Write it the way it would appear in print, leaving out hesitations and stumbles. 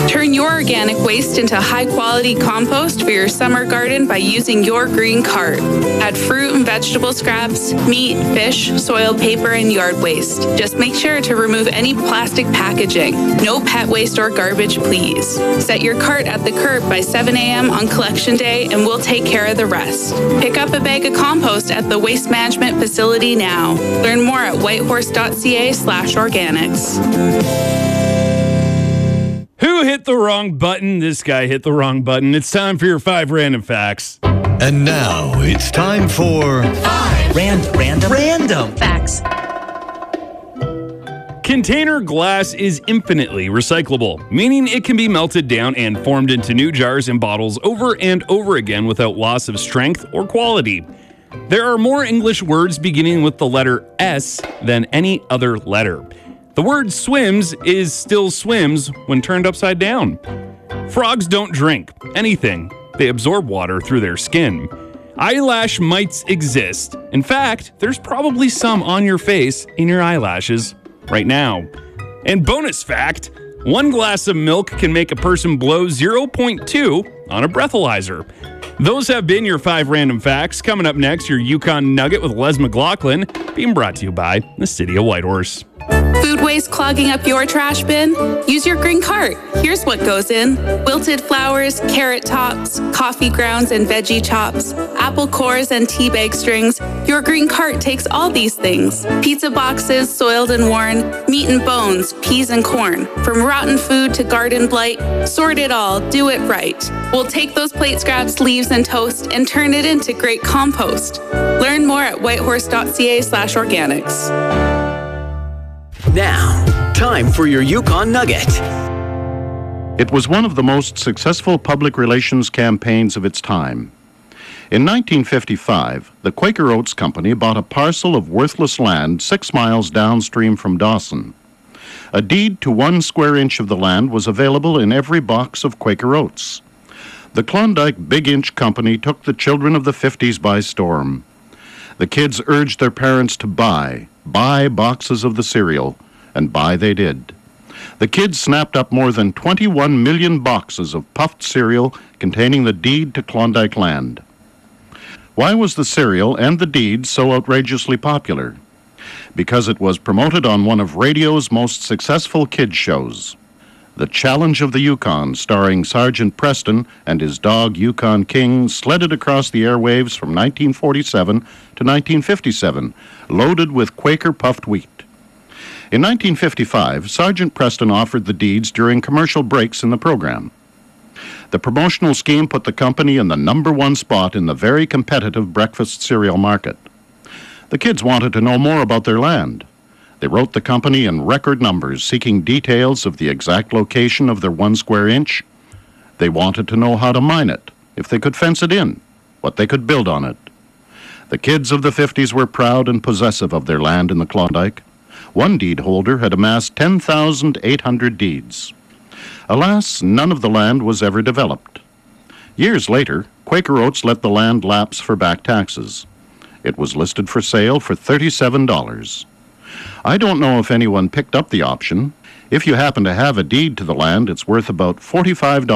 Turn your organic waste into high-quality compost for your summer garden by using your green cart. Add fruit and vegetable scraps, meat, fish, soiled paper, and yard waste. Just make sure to remove any plastic packaging. No pet waste or garbage, please. Set your cart at the curb by 7 a.m. on collection day, and we'll take care of the rest. Pick up a bag of compost at the waste management facility now. Learn more at whitehorse.ca/organics. Who hit the wrong button? This guy hit the wrong button. It's time for your 5 random facts. And now it's time for 5 random facts. Container glass is infinitely recyclable, meaning it can be melted down and formed into new jars and bottles over and over again without loss of strength or quality. There are more English words beginning with the letter S than any other letter. The word swims is still swims when turned upside down. Frogs don't drink anything. They absorb water through their skin. Eyelash mites exist. In fact, there's probably some on your face in your eyelashes right now. And bonus fact, 1 glass of milk can make a person blow 0.2 on a breathalyzer. Those have been your 5 random facts. Coming up next, your Yukon Nugget with Les McLaughlin, being brought to you by the City of Whitehorse. Food waste clogging up your trash bin? Use your green cart. Here's what goes in: wilted flowers, carrot tops, coffee grounds and veggie chops, apple cores and tea bag strings. Your green cart takes all these things: pizza boxes, soiled and worn, meat and bones, peas and corn. From rotten food to garden blight, sort it all, do it right. We'll take those plate scraps, leaves, and toast and turn it into great compost. Learn more at whitehorse.ca/organics. Now, time for your Yukon Nugget. It was one of the most successful public relations campaigns of its time. In 1955, the Quaker Oats Company bought a parcel of worthless land 6 miles downstream from Dawson. A deed to 1 square inch of the land was available in every box of Quaker Oats. The Klondike Big Inch Company took the children of the 50s by storm. The kids urged their parents to buy boxes of the cereal, and buy they did. The kids snapped up more than 21 million boxes of puffed cereal containing the deed to Klondike land. Why was the cereal and the deed so outrageously popular? Because it was promoted on one of radio's most successful kids shows, The Challenge of the Yukon, starring Sergeant Preston and his dog Yukon King, sledded across the airwaves from 1947 to 1957, loaded with Quaker puffed wheat. In 1955, Sergeant Preston offered the deeds during commercial breaks in the program. The promotional scheme put the company in the #1 spot in the very competitive breakfast cereal market. The kids wanted to know more about their land. They wrote the company in record numbers, seeking details of the exact location of their 1 square inch. They wanted to know how to mine it, if they could fence it in, what they could build on it. The kids of the 50s were proud and possessive of their land in the Klondike. One deed holder had amassed 10,800 deeds. Alas, none of the land was ever developed. Years later, Quaker Oats let the land lapse for back taxes. It was listed for sale for $37. I don't know if anyone picked up the option. If you happen to have a deed to the land, it's worth about $45